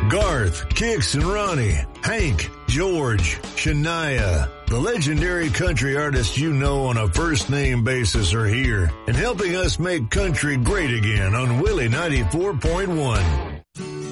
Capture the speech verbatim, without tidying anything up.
Garth, Kix, and Ronnie, Hank, George, Shania, the legendary country artists you know on a first-name basis are here and helping us make country great again on Willie ninety-four point one.